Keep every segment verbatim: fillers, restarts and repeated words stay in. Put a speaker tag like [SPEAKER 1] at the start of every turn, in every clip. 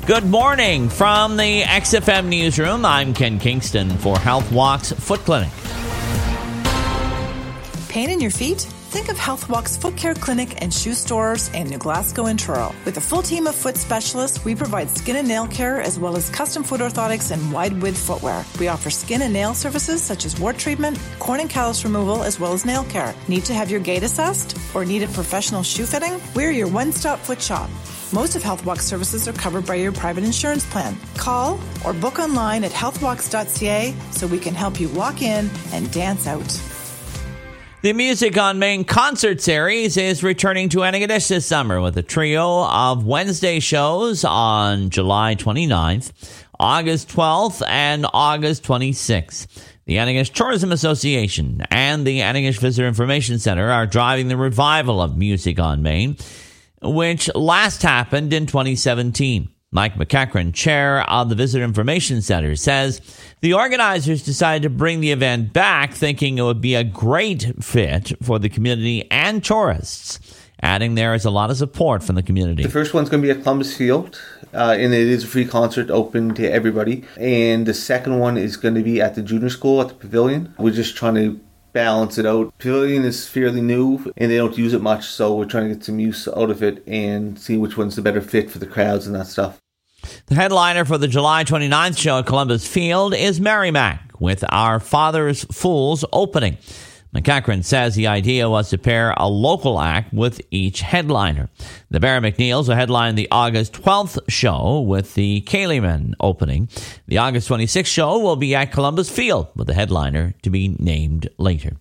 [SPEAKER 1] Good morning from the X F M Newsroom. I'm Ken Kingston for Health Walks Foot Clinic.
[SPEAKER 2] Pain in your feet? Think of Health Walks Foot Care Clinic and Shoe Stores in New Glasgow and Truro. With a full team of foot specialists, we provide skin and nail care as well as custom foot orthotics and wide-width footwear. We offer skin and nail services such as wart treatment, corn and callus removal, as well as nail care. Need to have your gait assessed or need a professional shoe fitting? We're your one-stop foot shop. Most of HealthWalks services are covered by your private insurance plan. Call or book online at healthwalks dot c a so we can help you walk in and dance out.
[SPEAKER 1] The Music on Main concert series is returning to Antigonish this summer with a trio of Wednesday shows on July twenty-ninth, August twelfth, and August twenty-sixth. The Antigonish Tourism Association and the Antigonish Visitor Information Center are driving the revival of Music on Main, which last happened in twenty seventeen. Mike McEachran, chair of the Visitor Information Center, says the organizers decided to bring the event back, thinking it would be a great fit for the community and tourists, adding there is a lot of support from the community.
[SPEAKER 3] The first one's going to be at Columbus Field, uh, and it is a free concert open to everybody. And the second one is going to be at the junior school at the Pavilion. We're just trying to balance it out. Pavilion is fairly new and they don't use it much, so we're trying to get some use out of it and see which one's the better fit for the crowds and that stuff.
[SPEAKER 1] The headliner for the July twenty-ninth show at Columbus Field is Mary Mac with Our Father's Fools opening. McEachran says the idea was to pair a local act with each headliner. The Barry McNeils will headline the August twelfth show with the Kayleemen opening. The August twenty-sixth show will be at Columbus Field with the headliner to be named later.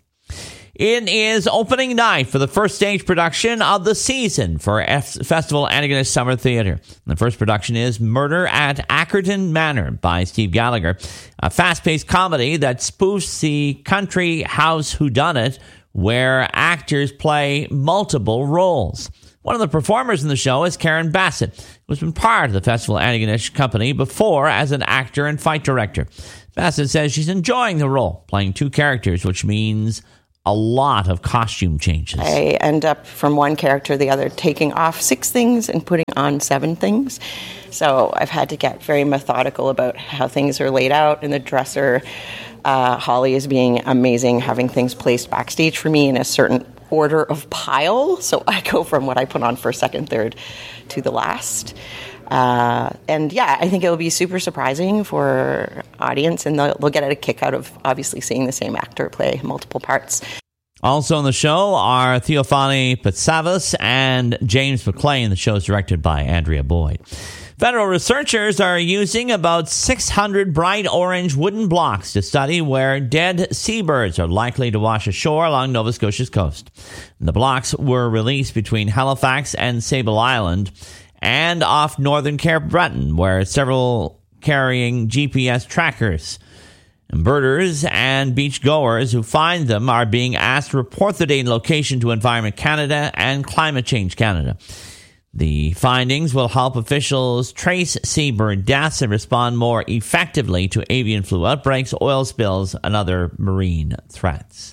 [SPEAKER 1] It is opening night for the first stage production of the season for F- Festival Antigonish Summer Theatre. The first production is Murder at Ackerton Manor by Steve Gallagher, a fast-paced comedy that spoofs the country house whodunit, where actors play multiple roles. One of the performers in the show is Karen Bassett, who has been part of the Festival Antigonish company before as an actor and fight director. Bassett says she's enjoying the role, playing two characters, which means a lot of costume changes.
[SPEAKER 4] I end up from one character to the other taking off six things and putting on seven things. So I've had to get very methodical about how things are laid out in the dresser. Uh, Holly is being amazing, having things placed backstage for me in a certain order of pile. So I go from what I put on first, second, third to the last. Uh, and yeah, I think it will be super surprising for audience, and they'll, they'll get a kick out of obviously seeing the same actor play multiple parts.
[SPEAKER 1] Also on the show are Theophany Patsavas and James McLean. The show is directed by Andrea Boyd. Federal researchers are using about six hundred bright orange wooden blocks to study where dead seabirds are likely to wash ashore along Nova Scotia's coast. The blocks were released between Halifax and Sable Island and off northern Cape Breton, where several carrying G P S trackers. And birders and beachgoers who find them are being asked to report the date and location to Environment Canada and Climate Change Canada. The findings will help officials trace seabird deaths and respond more effectively to avian flu outbreaks, oil spills, and other marine threats.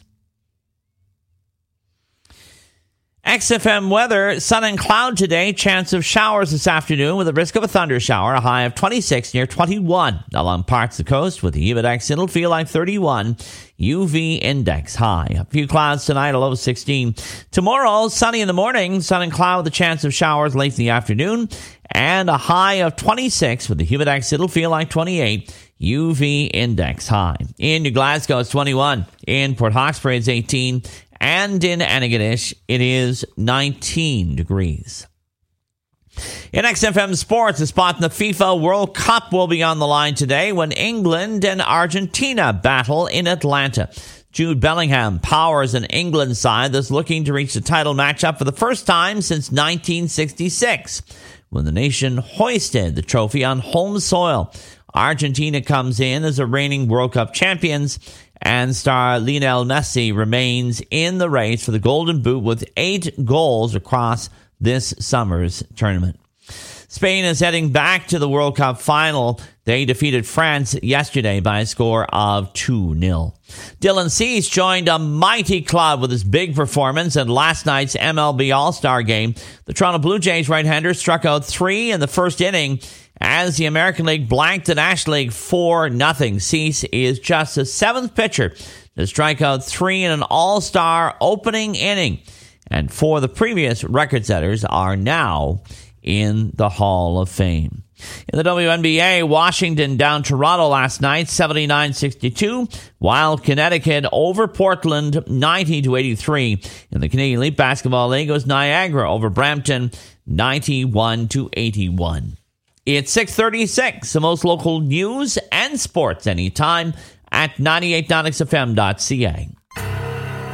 [SPEAKER 1] X F M weather, sun and cloud today, chance of showers this afternoon with a risk of a thunder shower, a high of twenty-six near twenty-one along parts of the coast with the humidex. It'll feel like thirty-one, U V index high. A few clouds tonight, a low of sixteen. Tomorrow, sunny in the morning, sun and cloud with a chance of showers late in the afternoon, and a high of twenty-six with the humidex. It'll feel like twenty-eight, U V index high. In New Glasgow, it's twenty-one. In Port Hawkesbury, it's eighteen. And in Antigonish, it is nineteen degrees. In X F M Sports, a spot in the FIFA World Cup will be on the line today when England and Argentina battle in Atlanta. Jude Bellingham powers an England side that's looking to reach the title matchup for the first time since nineteen sixty-six, when the nation hoisted the trophy on home soil. Argentina comes in as the reigning World Cup champions, and star Lionel Messi remains in the race for the Golden Boot with eight goals across this summer's tournament. Spain is heading back to the World Cup final. They defeated France yesterday by a score of two nil. Dylan Cease joined a mighty club with his big performance in last night's M L B All-Star game. The Toronto Blue Jays right-hander struck out three in the first inning as the American League blanked the National League four nothing. Cease is just the seventh pitcher to strike out three in an all-star opening inning. And four of the previous record setters are now in the Hall of Fame. In the W N B A, Washington down Toronto last night, seventy-nine sixty-two, while Connecticut over Portland, ninety to eighty-three. In the Canadian Elite Basketball League, it was Niagara over Brampton, ninety-one to eighty-one. It's six thirty-six, the most local news and sports anytime at ninety-eight point nine X F M dot C A.